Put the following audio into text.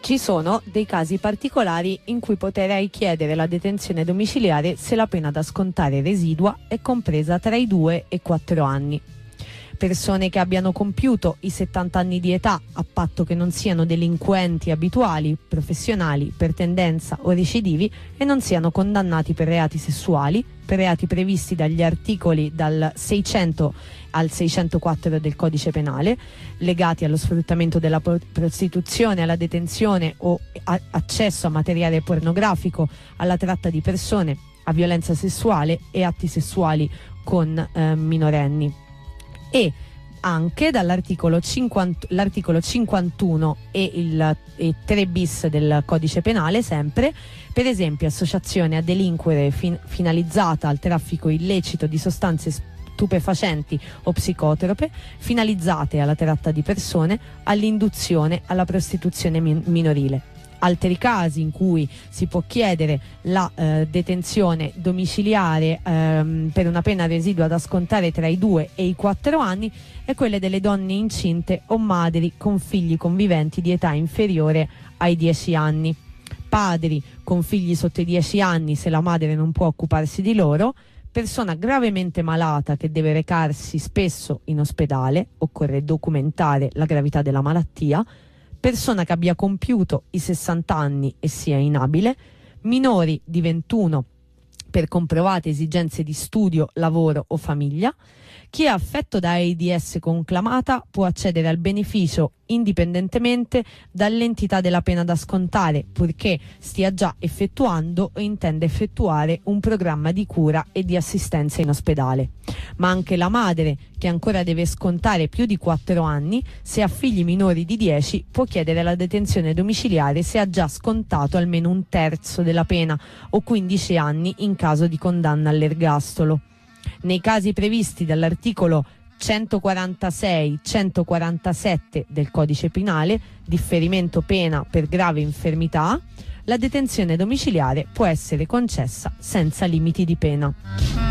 Ci sono dei casi particolari in cui potrei chiedere la detenzione domiciliare se la pena da scontare residua è compresa tra i 2 e i 4 anni. Persone che abbiano compiuto i 70 anni di età, a patto che non siano delinquenti abituali, professionali, per tendenza o recidivi, e non siano condannati per reati sessuali, per reati previsti dagli articoli dal 600 al 604 del Codice Penale, legati allo sfruttamento della prostituzione, alla detenzione o accesso a materiale pornografico, alla tratta di persone, a violenza sessuale e atti sessuali con minorenni. E anche dall'articolo 51 e 3 bis del Codice Penale, sempre, per esempio associazione a delinquere finalizzata al traffico illecito di sostanze stupefacenti o psicotrope, finalizzate alla tratta di persone, all'induzione alla prostituzione minorile. Altri casi in cui si può chiedere la detenzione domiciliare per una pena residua da scontare tra i 2 e i 4 anni è quelle delle donne incinte o madri con figli conviventi di età inferiore ai 10 anni, padri con figli sotto i 10 anni se la madre non può occuparsi di loro, persona gravemente malata che deve recarsi spesso in ospedale, occorre documentare la gravità della malattia, persona che abbia compiuto i 60 anni e sia inabile, minori di 21 per comprovate esigenze di studio, lavoro o famiglia. Chi è affetto da AIDS conclamata può accedere al beneficio indipendentemente dall'entità della pena da scontare, purché stia già effettuando o intenda effettuare un programma di cura e di assistenza in ospedale. Ma anche la madre, che ancora deve scontare più di 4 anni, se ha figli minori di 10, può chiedere la detenzione domiciliare se ha già scontato almeno un terzo della pena o 15 anni in caso di condanna all'ergastolo. Nei casi previsti dall'articolo 146-147 del Codice Penale, differimento pena per grave infermità, la detenzione domiciliare può essere concessa senza limiti di pena.